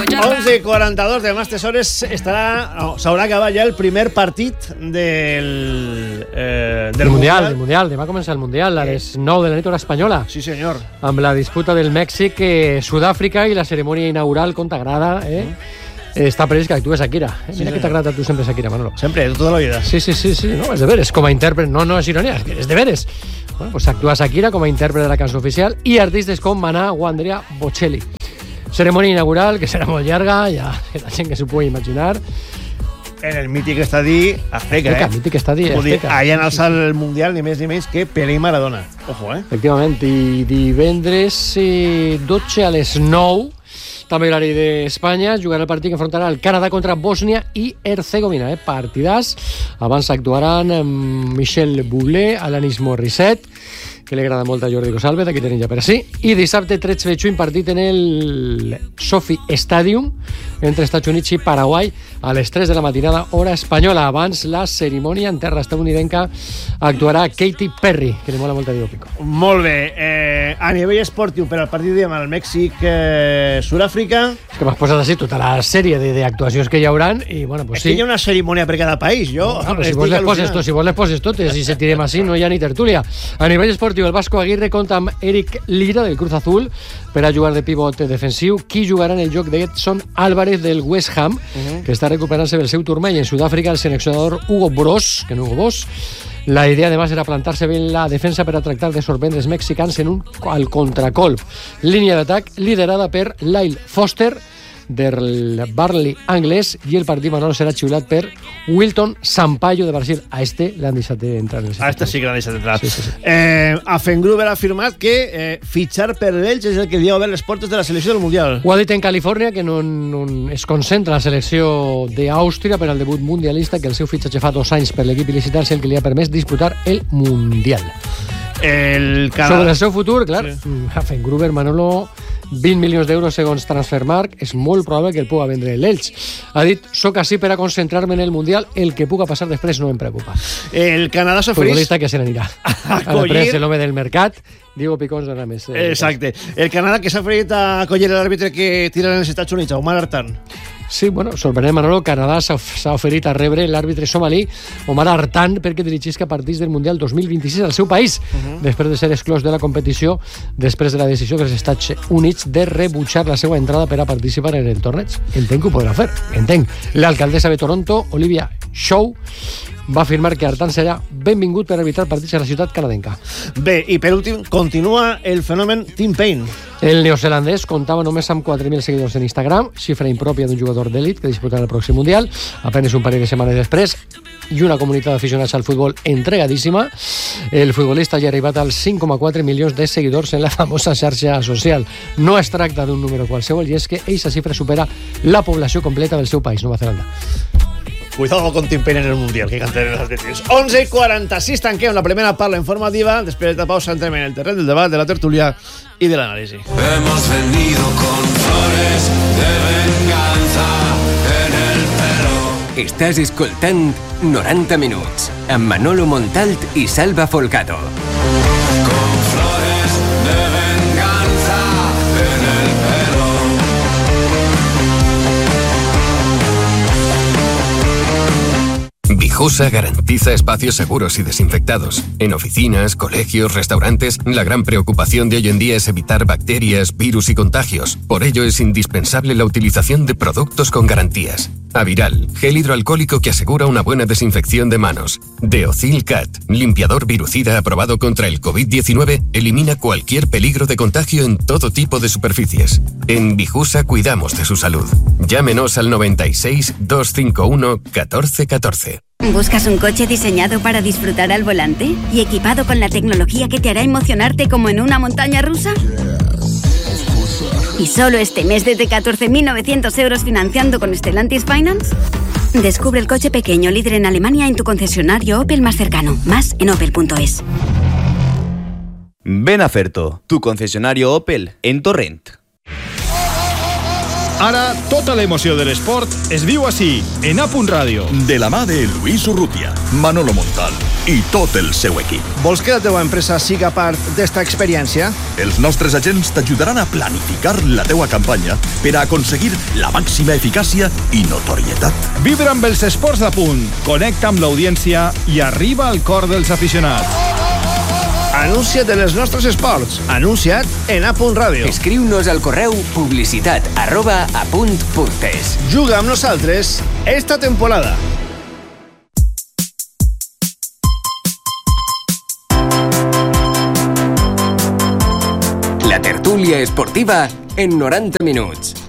11:42 de Masters Hores s'haurà acabat ja el primer partit del Mundial. Demà comença el Mundial a les 9 de la nit hora espanyola. Sí, senyor. Amb la disputa del Mèxic, Sud-àfrica i la cerimònia inaugural, com t'agrada, està previst que actués Shakira. Mira que t'agrada a tu sempre Shakira, Manolo. Sempre, tota la vida. Sí, no, és de veres, com a intèrpret, no és ironia, és de veres. Bueno, pues actua Shakira com a intèrpret de la cançó oficial i artistes com Maná o Andrea Bocelli. Cerimònia inaugural, que serà molt llarga, ja la gent que s'ho pugui imaginar. En el mític estadi Azteca, El mític estadi Azteca. Allà han alçat el Mundial ni més ni menys que Pelé i Maradona. Ojo, Efectivament, i divendres 12 a les 9, també l'horari d'Espanya, jugarà el partit que enfrontarà el Canadà contra Bòsnia i Herzegovina. Partidàs. Abans actuaran Michel Bublé, Alanis Morissette, que li agrada molt a Jordi Cosalve, d'aquí tenim ja per ací. I dissabte 13 de juny, partit en el Sophie Stadium entre Estats Units i Paraguai a les 3 de la matinada, hora espanyola. Abans la cerimònia en terra estadounidenca actuarà Katy Perry, que li mola molt a dir Pico. Molt bé. A nivell esportiu, per al partit de al Mèxic-Sud-àfrica... És que m'has posat així tota la sèrie d'actuacions que hi hauran i, bueno, pues sí. És que hi ha una cerimònia per cada país. Si vols les poses totes i sentirem així, no hi ha ni tertúlia. A nivell esportiu, el Vasco Aguirre compta amb Eric Lira, del Cruz Azul, per a jugar de pivot defensiu. Qui jugarà en el joc d'Edson Álvarez, del West Ham, que està recuperant-se del seu turmell. En Sud-àfrica, el seleccionador Hugo Broos, la idea, además, era plantar-se bé en la defensa per a tractar de sorprendre els mexicans al contracolp. Línia d'atac liderada per Lyle Foster, del Burnley anglès, i el partit, Manolo, serà xiulat per Wilton Sampaio, de Brasil. A este l'han deixat entrar. A este sí que l'han deixat entrar. Sí. Afengruber ha afirmat que fitxar per l'Elx és el que li ha obert les portes de la selecció del Mundial. Ho ha dit en Califòrnia, que no es concentra la selecció d'Àustria per al debut mundialista, que el seu fitxatge fa 2 anys per l'equip il·licitar és el que li ha permès disputar el Mundial. Sobre el seu futur, clar, Afengruber, Manolo, 20 milions d'euros segons Transfermarkt, és molt probable que el puga vendre l'Elx. Ha dit, soc així per a concentrar-me en el Mundial, el que puga passar després no em preocupa. El Canadà s'ofereix... Futbolista que se n'anirà. A la premsa, l'home del mercat, Diego Picons dona més. Exacte. El Canadà que s'ha oferit a acollir l'àrbitre que tira als Estats Units, Omar Artan. Sí, bueno, sorprenent, Manolo, Canadà s'ha oferit a rebre l'àrbitre somalí Omar Artan perquè dirigisca partits del Mundial 2026 al seu país, després de ser exclòs de la competició, després de la decisió dels Estats Units de rebutjar la seva entrada per a participar en el torneig. Entenc que ho podrà fer, entenc. L'alcaldessa de Toronto, Olivia Shaw, va afirmar que Artan serà benvingut per arbitrar partits a la ciutat canadenca. Bé, i per últim, continua el fenomen Tim Payne. El neozelandès comptava només amb 4.000 seguidors en Instagram, xifra impròpia d'un jugador d'elit que disputarà el pròxim Mundial, apenas un parell de setmanes després, i una comunitat d'aficionats al futbol entregadíssima. El futbolista ja ha arribat als 5,4 milions de seguidors en la famosa xarxa social. No es tracta d'un número qualsevol, i és que aquesta xifra supera la població completa del seu país, Nova Zelanda. Cuidado con Tim Payne en el Mundial, que canten els atletes. 11:46, tanquem la primera part, la informativa. Després de la pausa entrem en el terreny del debat, de la tertúlia i de l'anàlisi. Hemos venido con flores de venganza en el pelo. Estàs escoltant 90 minuts amb Manolo Montalt i Salva Folgado. Con flores de venganza en el pelo. Vijusa garantiza espacios seguros y desinfectados. En oficinas, colegios, restaurantes, la gran preocupación de hoy en día es evitar bacterias, virus y contagios. Por ello es indispensable la utilización de productos con garantías. Aviral, gel hidroalcohólico que asegura una buena desinfección de manos. Deocil Cat, limpiador virucida aprobado contra el COVID-19, elimina cualquier peligro de contagio en todo tipo de superficies. En Vijusa cuidamos de su salud. Llámenos al 96 251 1414. ¿Buscas un coche diseñado para disfrutar al volante y equipado con la tecnología que te hará emocionarte como en una montaña rusa? ¿Y solo este mes desde 14.900 euros financiando con Stellantis Finance? Descubre el coche pequeño líder en Alemania en tu concesionario Opel más cercano. Más en opel.es. Ven a Ferto, tu concesionario Opel en Torrent. Ara, tota l'emoció de l'esport es viu així, en A.Radio. De la mà de Luis Urrutia, Manolo Montal i tot el seu equip. Vols que la teva empresa siga part d'esta experiència? Els nostres agents t'ajudaran a planificar la teua campanya per a aconseguir la màxima eficàcia i notorietat. Vibra amb els esports de punt, connecta amb l'audiència i arriba al cor dels aficionats. Anuncia't en els nostres esports. Anuncia't en A.Radio. Escriu-nos al correu publicitat@apunt.es. Juga amb nosaltres esta temporada. La tertúlia esportiva en 90 minuts.